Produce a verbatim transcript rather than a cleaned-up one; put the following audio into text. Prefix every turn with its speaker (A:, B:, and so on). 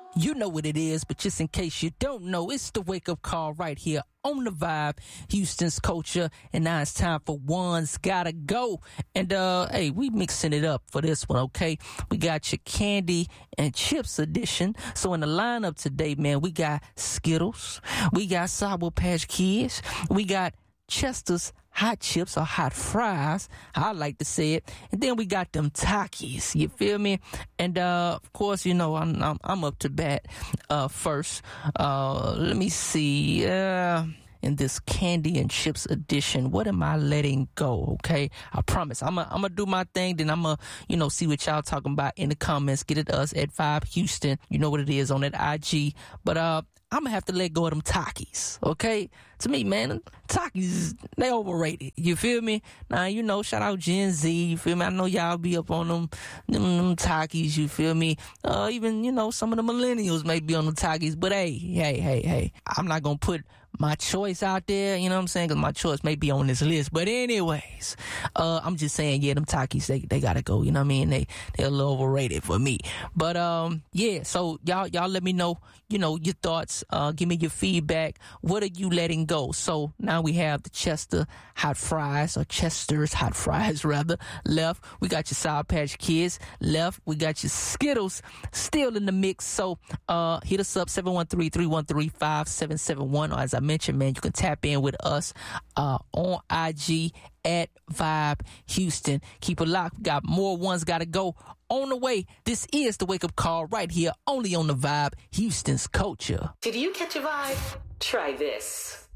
A: You know what it is, but just in case you don't know, it's the wake-up call right here on the Vibe, Houston's Culture, and now it's time for One's Gotta Go. And, uh, hey, we mixing it up for this one, okay? We got your candy and chips edition. So in the lineup today, man, we got Skittles, we got Sour Patch Kids, we got Chester's hot chips or hot fries, I like to say it, and then we got them Takis, you feel me? And uh of course, you know, I'm I'm, I'm up to bat uh first. Uh let me see. Uh in this candy and chips edition, what am I letting go? Okay, I promise I'm gonna I'm gonna do my thing, then I'm gonna, you know, see what y'all talking about in the comments. Get it to us at Vibe Houston, you know what it is, on that I G. But uh I'm gonna have to let go of them Takis, okay? To me, man, Takis, they overrated. You feel me? Now, you know, shout out Gen Z, you feel me? I know y'all be up on them, them, them Takis, you feel me? Uh, even, you know, some of the millennials may be on the Takis, but hey, hey, hey, hey, I'm not gonna put my choice out there, you know what I'm saying? Because my choice may be on this list. But anyways, uh, I'm just saying, yeah, them Takis, they, they gotta go, you know what I mean? They, they're a little overrated for me. But, um, yeah, so y'all, y'all let me know, you know, your thoughts. Uh, give me your feedback. What are you letting go? So now we have the Chester hot fries, or Chester's hot fries rather. Left, we got your Sour Patch Kids. Left, we got your Skittles still in the mix. So uh, hit us up, seven one three, three one three, five seven seven one. Or as I mentioned, man, you can tap in with us uh, on I G at Vibe Houston. Keep it locked. We got more Ones Gotta Go on the way. This is the wake-up call right here, only on the Vibe, Houston's Culture.
B: Did you catch a vibe? Try this.